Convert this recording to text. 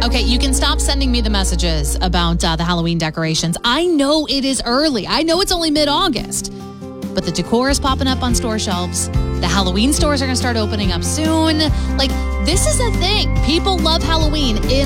Okay, you can stop sending me the messages about the Halloween decorations. I know it is early. I know it's only mid-August. But the decor is popping up on store shelves. The Halloween stores are going to start opening up soon. Like, this is a thing. People love Halloween in